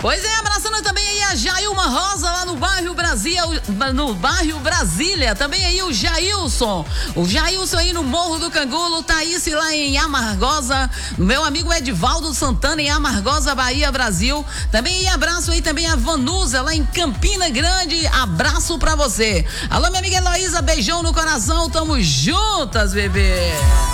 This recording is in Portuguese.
Pois é, abraçando também aí a Jailma Rosa lá no bairro Brasília, também aí o Jailson aí no Morro do Cangulo, Thaís lá em Amargosa, meu amigo Edivaldo Santana em Amargosa, Bahia, Brasil, também aí abraço aí também a Vanusa lá em Campina Grande, abraço pra você. Alô, minha amiga Heloísa, beijão no coração, tamo juntas, bebê.